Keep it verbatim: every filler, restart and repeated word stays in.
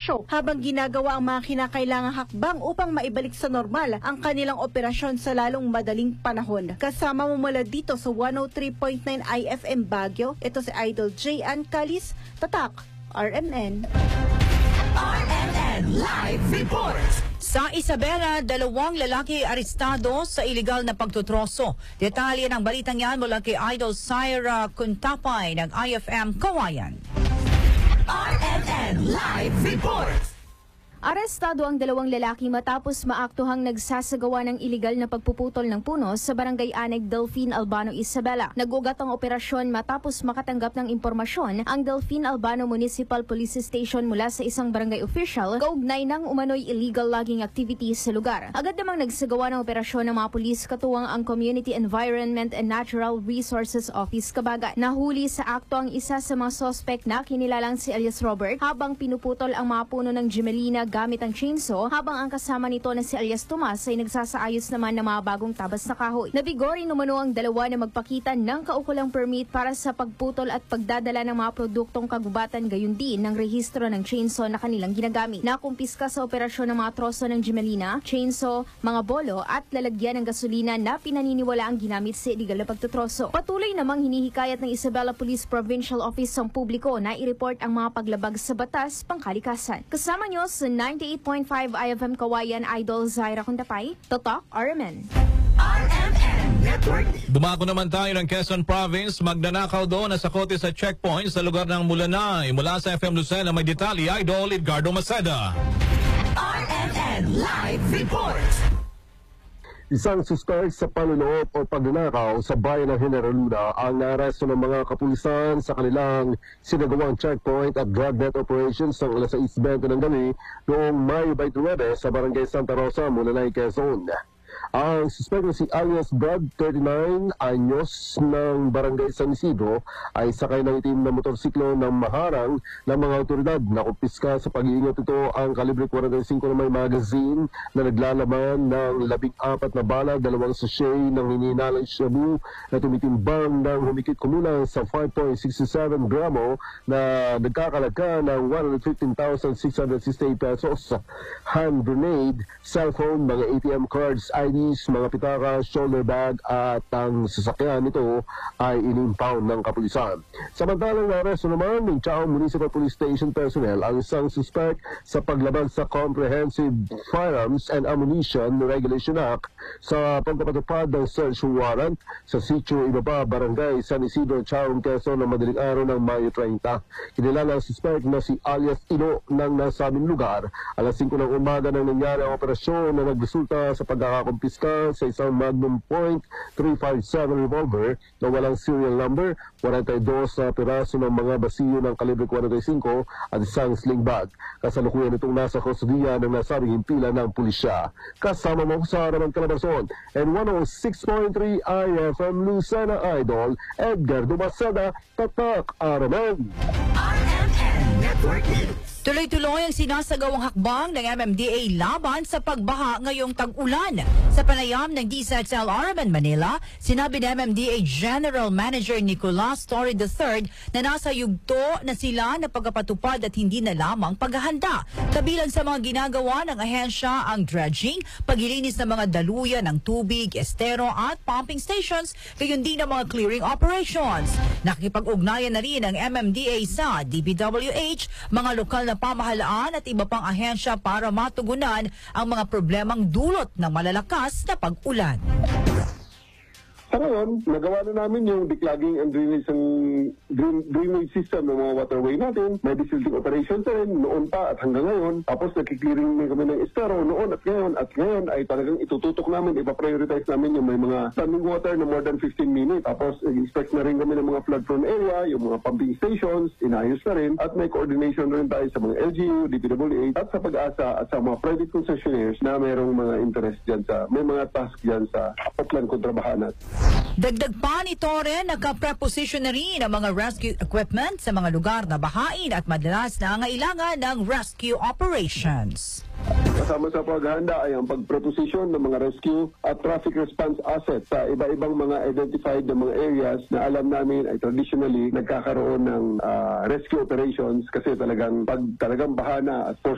negosyo habang ginagawa ang mga kinakailangang hakbang upang maibalik sa normal ang kanilang operasyon sa lalong madaling panahon. Kasama mo mula dito sa one oh three point nine I F M Baguio, ito si Idol J. Ann Calis, Tatak, R M N. R M N Live Report. Sa Isabela, dalawang lalaki arestado sa iligal na pagtutroso. Detalye ng balitang yan mula kay Idol Syra Kuntapay ng I F M Kawayan. R M N Live Report. Arestado ang dalawang lalaki matapos maaktuhang nagsasagawa ng iligal na pagpuputol ng puno sa Barangay Aneg, Delfin Albano, Isabela. Nag-ugat ang operasyon matapos makatanggap ng impormasyon ang Delfin Albano Municipal Police Station mula sa isang barangay official kaugnay ng umano'y illegal logging activities sa lugar. Agad namang nagsagawa ng operasyon ng mga pulis katuwang ang Community Environment and Natural Resources Office Kabagan. Nahuli sa akto ang isa sa mga suspect na kinilalang si alias Robert habang pinuputol ang mga puno ng Gemelina gamit ang chainsaw, habang ang kasama nito na si alias Tomas ay nagsasaayos naman ng mga bagong tabas na kahoy. Nabigori numano ang dalawa na magpakita ng kaukulang permit para sa pagputol at pagdadala ng mga produktong kagubatan, gayon din ng rehistro ng chainsaw na kanilang ginagamit. Nakumpiska sa operasyon ng mga troso ng Gemelina, chainsaw, mga bolo at lalagyan ng gasolina na pinaniniwala ang ginamit sa illegal na pagtutroso. Patuloy namang hinihikayat ng Isabela Police Provincial Office ang publiko na i-report ang mga paglabag sa batas pangkalikasan. Kasama nyo sa ninety-eight point five I F M Kawayan, Idol Syra Kuntapay, Tatak, R M N. R M N Network. Dumako naman tayo ng Quezon Province. Magnanakaw doon na sakote sa checkpoint sa lugar ng Mulanay. Mula sa F M Lucena, may detalye, Idol Edgardo Maceda. R M N Live Report. Isang suspect sa panunod o pagnanakaw sa bayan ng General Luna ang naaresto ng mga kapulisan sa kanilang sinagawang checkpoint at drug net operations ng alas sais bente ng gabi noong Mayo twenty-nine sa Barangay Santa Rosa, Mulanay, Quezon. Ang suspect na si alias Brad, thirty-nine anyos ng Barangay San Isidro, ay sakay ng itim na motorsiklo ng maharang ng mga otoridad. Nakumpiska sa pag-iingat ito ang kalibre forty-five na may magazine na naglalaman ng labing apat na bala, dalawang sachet ng hinihinalang shabu na tumitimbang ng humikit kumulang sa five point six seven gramo na nagkakalaga ng one hundred fifteen thousand six hundred sixty-eight pesos, hand grenade, cellphone, mga A T M cards, I Ds, mga pitaka, shoulder bag at ang sasakyan nito ay inimpound ng kapulisan. Samantalang naresto naman ng Chao Municipal Police Station personnel ang isang suspect sa paglabag sa Comprehensive Firearms and Ammunition Regulation Act sa pagpapatupad ng search warrant sa Sitio Ibaba, Barangay San Isidro, Chao, Quezon na madaling araw ng Mayo thirty. Kinilala ang suspect na si alias Ino ng nasabing lugar. Alas singko ng umaga nang nangyari ang operasyon na nagresulta sa pagkakakumpiska sa isang Magnum point three five seven revolver na walang serial number, forty-two na piraso ng mga basiyo ng kalibre forty-five at isang sling bag. Kasalukuyan itong nasa kustodiya ng nasabing himpilan ng pulisya. Kasama mo sa Haraman Calabarzon and one oh six point three I F M Lucena, Idol Edgardo Maceda, Tatak, R M N. R M N Network News. Tuloy-tuloy ang sinasagawang hakbang ng M M D A laban sa pagbaha ngayong tag-ulan. Sa panayam ng D S X L R M N Manila, sinabi ng M M D A General Manager Nicolas Torre the third na nasa yugto na sila na pagkapatupad at hindi na lamang paghahanda. Kabilang sa mga ginagawa ng ahensya ang dredging, paglilinis ng mga daluyan ng tubig, estero at pumping stations, gayon din ang mga clearing operations. Nakikipag-ugnayan na rin ang M M D A sa D P W H, mga lokal na pamahalaan at iba pang ahensya para matugunan ang mga problemang dulot ng malalakas na pag-ulan. Sa ngayon, nagawa na namin yung declogging and drainage, ang drain, drainage system ng mga waterway natin. May desilting operations na rin noon pa at hanggang ngayon. Tapos nagkiklearing kami ng estero noon at ngayon. At ngayon ay talagang itututok namin, ipaprioritize namin yung may mga standing water na more than fifteen minutes. Tapos inspect na rin kami ng mga flood prone area, yung mga pumping stations, inayos na rin. At may coordination na rin tayo sa mga L G U, D P W H at sa Pag-asa at sa mga private concessionaires na mayroong mga interest dyan sa, may mga task dyan sa upland kontrabahanat. Dagdag pa ni Torre, nagka-preposition na rin ang mga rescue equipment sa mga lugar na bahain at madalas na ngailangan ng rescue operations. Kasama sa paghahanda ay ang pag-preposition ng mga rescue at traffic response assets sa iba-ibang mga identified na mga areas na alam namin ay traditionally nagkakaroon ng uh, rescue operations kasi talagang pag talagang bahana at force